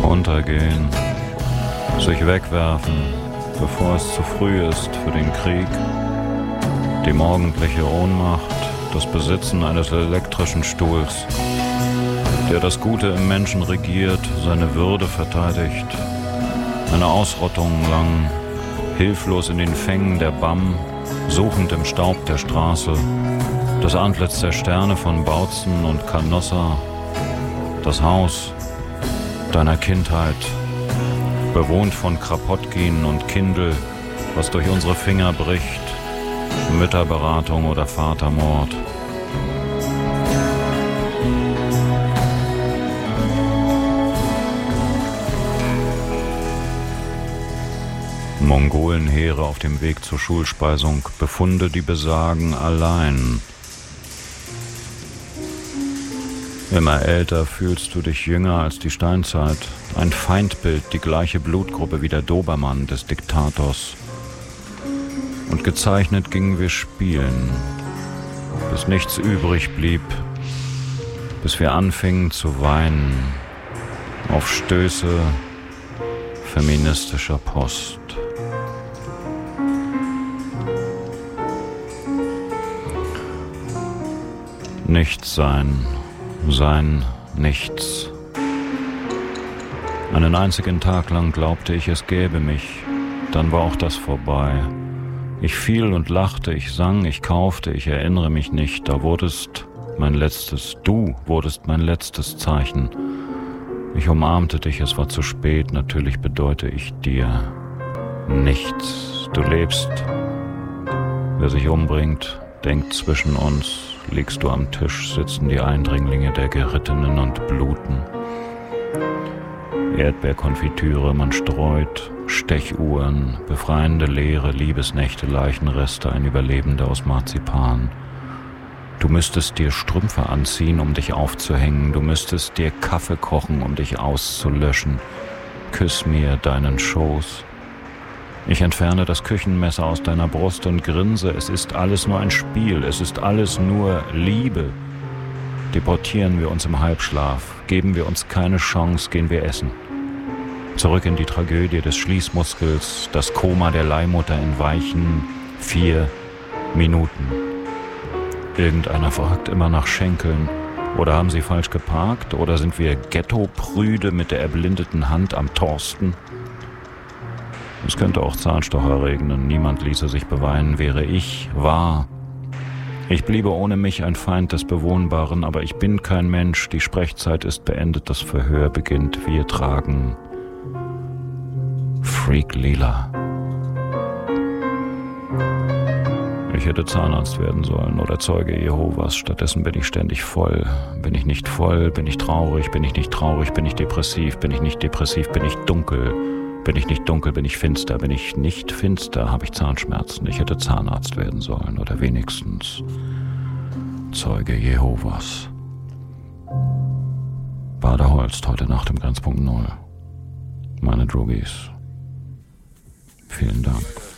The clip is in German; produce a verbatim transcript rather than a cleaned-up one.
Untergehen, sich wegwerfen, bevor es zu früh ist für den Krieg, die morgendliche Ohnmacht, das Besitzen eines elektrischen Stuhls, der das Gute im Menschen regiert, seine Würde verteidigt, eine Ausrottung lang, hilflos in den Fängen der B A M, suchend im Staub der Straße, das Antlitz der Sterne von Bautzen und Canossa, das Haus deiner Kindheit, bewohnt von Kropotkin und Kindl, was durch unsere Finger bricht, Mütterberatung oder Vatermord. Mongolenheere auf dem Weg zur Schulspeisung, Befunde, die besagen, allein. Immer älter fühlst du dich jünger als die Steinzeit, ein Feindbild, die gleiche Blutgruppe wie der Dobermann des Diktators. Und gezeichnet gingen wir spielen, bis nichts übrig blieb, bis wir anfingen zu weinen, auf Stöße feministischer Post. Nichts sein, sein nichts. Einen einzigen Tag lang glaubte ich, es gäbe mich, dann war auch das vorbei. Ich fiel und lachte, ich sang, ich kaufte, ich erinnere mich nicht, da wurdest mein letztes, du wurdest mein letztes Zeichen. Ich umarmte dich, es war zu spät, natürlich bedeute ich dir nichts. Du lebst, wer sich umbringt, denkt zwischen uns. Liegst du am Tisch, sitzen die Eindringlinge der Gerittenen und bluten. Erdbeerkonfitüre, man streut, Stechuhren, befreiende Leere, Liebesnächte, Leichenreste, ein Überlebender aus Marzipan. Du müsstest dir Strümpfe anziehen, um dich aufzuhängen, du müsstest dir Kaffee kochen, um dich auszulöschen. Küss mir deinen Schoß. Ich entferne das Küchenmesser aus deiner Brust und grinse, es ist alles nur ein Spiel, es ist alles nur Liebe. Deportieren wir uns im Halbschlaf, geben wir uns keine Chance, gehen wir essen. Zurück in die Tragödie des Schließmuskels, das Koma der Leihmutter in weichen vier Minuten. Irgendeiner fragt immer nach Schenkeln. Oder haben sie falsch geparkt? Oder sind wir Ghetto-Prüde mit der erblindeten Hand am Thorsten? Es könnte auch Zahnstocher regnen, niemand ließe sich beweinen, wäre ich wahr. Ich bliebe ohne mich ein Feind des Bewohnbaren, aber ich bin kein Mensch, die Sprechzeit ist beendet, das Verhör beginnt, wir tragen Freak Lila. Ich hätte Zahnarzt werden sollen oder Zeuge Jehovas, stattdessen bin ich ständig voll. Bin ich nicht voll, bin ich traurig, bin ich nicht traurig, bin ich depressiv, bin ich nicht depressiv, bin ich dunkel. Bin ich nicht dunkel, bin ich finster, bin ich nicht finster, habe ich Zahnschmerzen. Ich hätte Zahnarzt werden sollen oder wenigstens Zeuge Jehovas. Bader Holst, heute Nacht im Grenzpunkt Null. Meine Druggies. Vielen Dank.